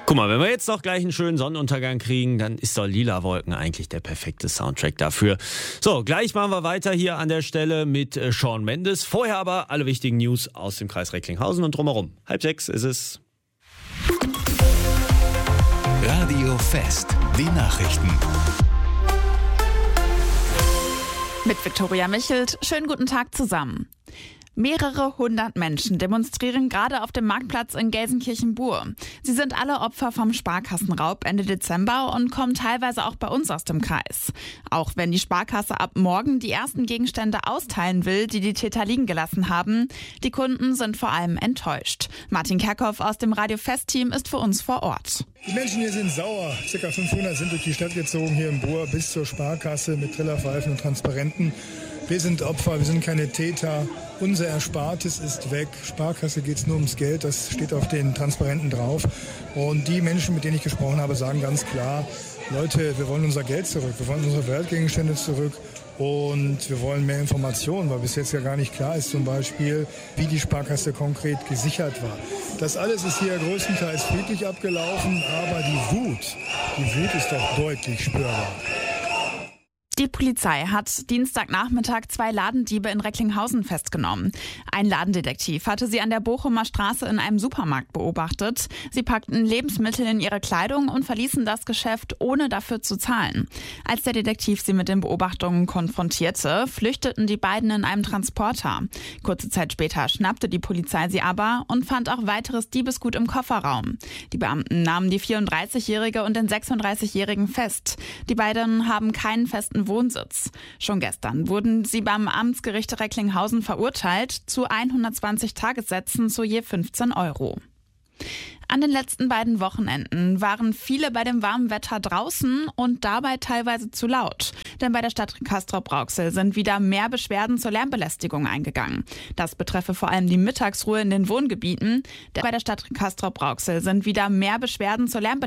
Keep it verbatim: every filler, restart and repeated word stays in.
Guck mal, wenn wir jetzt noch gleich einen schönen Sonnenuntergang kriegen, dann ist doch Lila Wolken eigentlich der perfekte Soundtrack dafür. So, gleich machen wir weiter hier an der Stelle mit äh, Shawn Mendes. Vorher aber alle wichtigen News aus dem Kreis Recklinghausen und drumherum. Halb sechs ist es. Radio Fest, die Nachrichten. Mit Viktoria Michelt, schönen guten Tag zusammen. Mehrere hundert Menschen demonstrieren gerade auf dem Marktplatz in Gelsenkirchen-Bur. Sie sind alle Opfer vom Sparkassenraub Ende Dezember und kommen teilweise auch bei uns aus dem Kreis. Auch wenn die Sparkasse ab morgen die ersten Gegenstände austeilen will, die die Täter liegen gelassen haben, die Kunden sind vor allem enttäuscht. Martin Kerkhoff aus dem Radio Fest-Team ist für uns vor Ort. Die Menschen hier sind sauer. Circa fünfhundert sind durch die Stadt gezogen hier in Bur bis zur Sparkasse mit Trillerpfeifen und Transparenten. Wir sind Opfer, wir sind keine Täter. Unser Erspartes ist weg. Sparkasse geht es nur ums Geld, das steht auf den Transparenten drauf. Und die Menschen, mit denen ich gesprochen habe, sagen ganz klar, Leute, wir wollen unser Geld zurück, wir wollen unsere Wertgegenstände zurück und wir wollen mehr Informationen, weil bis jetzt ja gar nicht klar ist zum Beispiel, wie die Sparkasse konkret gesichert war. Das alles ist hier größtenteils friedlich abgelaufen, aber die Wut, die Wut ist doch deutlich spürbar. Die Polizei hat Dienstagnachmittag zwei Ladendiebe in Recklinghausen festgenommen. Ein Ladendetektiv hatte sie an der Bochumer Straße in einem Supermarkt beobachtet. Sie packten Lebensmittel in ihre Kleidung und verließen das Geschäft, ohne dafür zu zahlen. Als der Detektiv sie mit den Beobachtungen konfrontierte, flüchteten die beiden in einem Transporter. Kurze Zeit später schnappte die Polizei sie aber und fand auch weiteres Diebesgut im Kofferraum. Die Beamten nahmen die vierunddreißigjährige und den sechsunddreißigjährigen fest. Die beiden haben keinen festen Wohnsitz. Schon gestern wurden sie beim Amtsgericht Recklinghausen verurteilt zu hundertzwanzig Tagessätzen zu je fünfzehn Euro. An den letzten beiden Wochenenden waren viele bei dem warmen Wetter draußen und dabei teilweise zu laut. Denn bei der Stadt Castrop-Rauxel sind wieder mehr Beschwerden zur Lärmbelästigung eingegangen. Das betreffe vor allem die Mittagsruhe in den Wohngebieten. Bei der Stadt Castrop-Rauxel sind wieder mehr Beschwerden zur Lärmbelästigung